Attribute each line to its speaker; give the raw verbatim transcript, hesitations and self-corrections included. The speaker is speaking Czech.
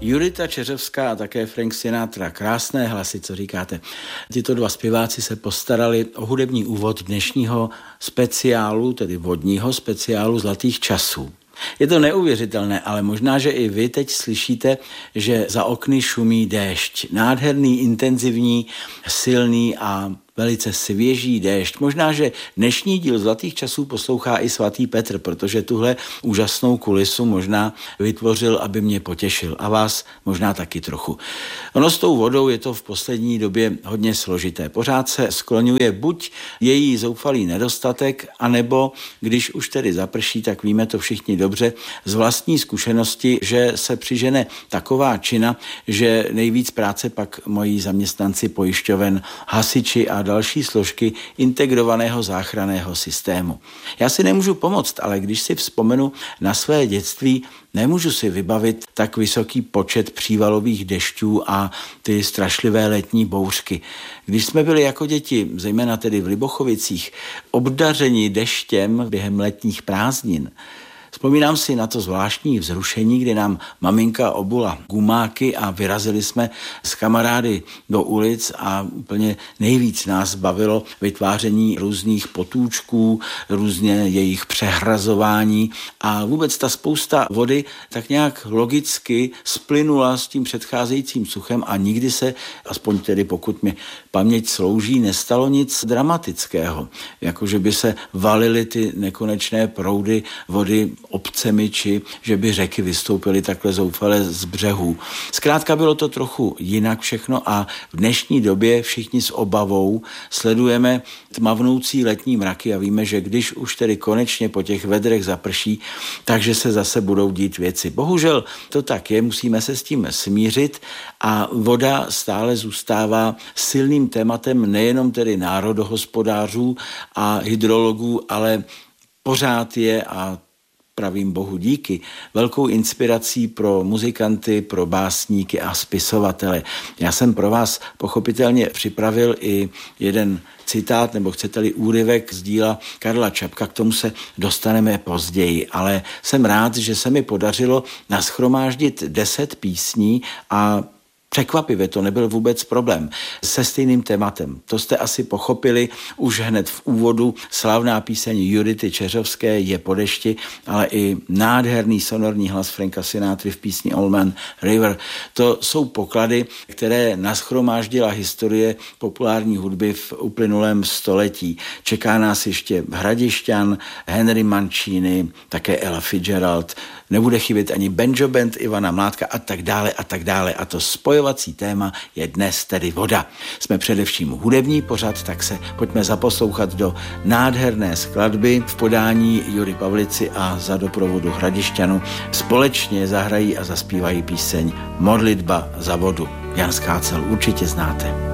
Speaker 1: Judita Čeřovská a také Frank Sinatra, krásné hlasy, co říkáte. Tito dva zpěváci se postarali o hudební úvod dnešního speciálu, tedy vodního speciálu Zlatých časů. Je to neuvěřitelné, ale možná, že i vy teď slyšíte, že za okny šumí déšť. Nádherný, intenzivní, silný a velice svěží déšť. Možná, že dnešní díl Zlatých časů poslouchá i svatý Petr, protože tuhle úžasnou kulisu možná vytvořil, aby mě potěšil. A vás možná taky trochu. Ono s tou vodou je to v poslední době hodně složité. Pořád se skloňuje buď její zoufalý nedostatek, anebo když už tedy zaprší, tak víme to všichni dobře z vlastní zkušenosti, že se přižene taková čina, že nejvíc práce pak mají zaměstnanci pojišťoven, hasiči a další složky integrovaného záchranného systému. Já si nemůžu pomoct, ale když si vzpomenu na své dětství, nemůžu si vybavit tak vysoký počet přívalových dešťů a ty strašlivé letní bouřky. Když jsme byli jako děti, zejména tedy v Libochovicích, obdařeni deštěm během letních prázdnin, vzpomínám si na to zvláštní vzrušení, kdy nám maminka obula gumáky a vyrazili jsme s kamarády do ulic a úplně nejvíc nás bavilo vytváření různých potůčků, různě jejich přehrazování a vůbec ta spousta vody tak nějak logicky splynula s tím předcházejícím suchem a nikdy se, aspoň tedy pokud mi paměť slouží, nestalo nic dramatického, jakože by se valily ty nekonečné proudy vody obcemi, či že by řeky vystoupily takhle zoufale z břehů. Zkrátka bylo to trochu jinak všechno a v dnešní době všichni s obavou sledujeme tmavnoucí letní mraky a víme, že když už tedy konečně po těch vedrech zaprší, takže se zase budou dít věci. Bohužel to tak je, musíme se s tím smířit a voda stále zůstává silným tématem nejenom tedy národohospodářů a hydrologů, ale pořád je a pravým bohu díky, velkou inspirací pro muzikanty, pro básníky a spisovatele. Já jsem pro vás pochopitelně připravil i jeden citát, nebo chcete-li úryvek z díla Karla Čapka, k tomu se dostaneme později, ale jsem rád, že se mi podařilo nashromáždit deset písní a překvapivě, to nebyl vůbec problém. Se stejným tématem. To jste asi pochopili už hned v úvodu. Slavná píseň Judity Čeřovské Je po dešti, ale i nádherný sonorní hlas Franka Sinatry v písni Old Man River. To jsou poklady, které nashromáždila historie populární hudby v uplynulém století. Čeká nás ještě Hradišťan, Henry Mancini, také Ella Fitzgerald, nebude chybět ani Banjo Band Ivana Mládka a tak dále a tak dále. A to spojovací téma je dnes tedy voda. Jsme především hudební pořad, tak se pojďme zaposlouchat do nádherné skladby v podání Jury Pavlici a za doprovodu Hradišťanu. Společně zahrají a zaspívají píseň Modlitba za vodu. Jan Skácel určitě znáte.